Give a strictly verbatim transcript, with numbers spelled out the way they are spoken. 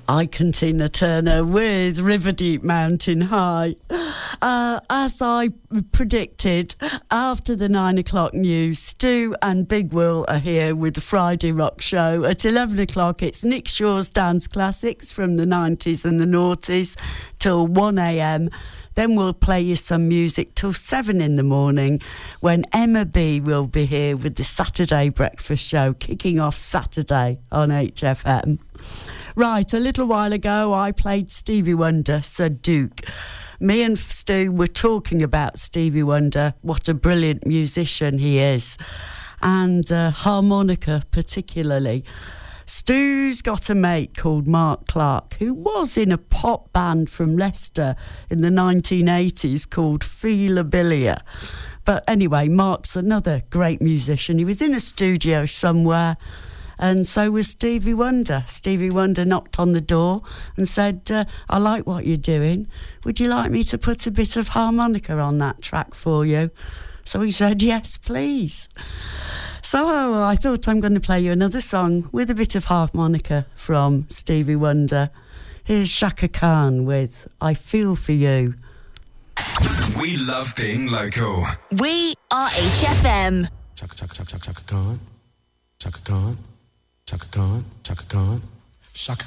Icon Tina Turner with River Deep Mountain High. Uh, as I predicted, after the nine o'clock news, Stu and Big Will are here with the Friday Rock Show. At eleven o'clock, it's Nick Shaw's Dance Classics from the nineties and the noughties till one a.m. Then we'll play you some music till seven in the morning when Emma B will be here with the Saturday Breakfast Show, kicking off Saturday on H F M. Right, a little while ago I played Stevie Wonder, Sir Duke. Me and Stu were talking about Stevie Wonder, what a brilliant musician he is, and uh, harmonica particularly. Stu's got a mate called Mark Clark, who was in a pop band from Leicester in the nineteen eighties called Feelabilia. But anyway, Mark's another great musician. He was in a studio somewhere, and so was Stevie Wonder. Stevie Wonder knocked on the door and said, uh, I like what you're doing. Would you like me to put a bit of harmonica on that track for you? So he said, yes, please. So I thought I'm going to play you another song with a bit of harmonica from Stevie Wonder. Here's Shaka Khan with I Feel For You. We love being local. We are H F M. Chaka, chaka, chaka, chaka, Khan. Chaka Khan. Chaka Khan. Chaka Khan. Shaka